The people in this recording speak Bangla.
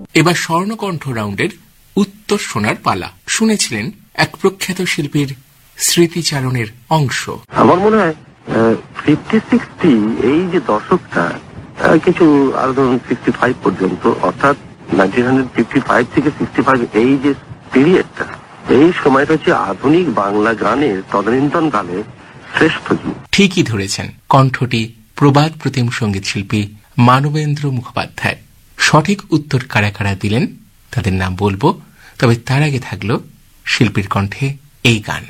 এবার স্বর্ণকণ্ঠ রাউন্ডের উত্তর শোনার পালা। শুনেছিলেন এক প্রখ্যাত শিল্পীর স্মৃতিচারণের অংশ। আমার মনে হয় 50-60 এই যে দশকটা, কিছু আরো ধরুন 65 পর্যন্ত, অর্থাৎ 1955 থেকে 65 এই যে পিরিয়ডটা, এই সময়টা হচ্ছে আধুনিক বাংলা গানের তদানীন্তন কালে শ্রেষ্ঠ যুগ। ঠিকই ধরেছেন, কণ্ঠটি প্রবাদ প্রতিম সঙ্গীত শিল্পী মানবেন্দ্র মুখোপাধ্যায়। সঠিক উত্তর কারা কারা দিলেন তাদের নাম বলবো, তবে তার আগে থাকলো শিল্পীর কণ্ঠে এই গান।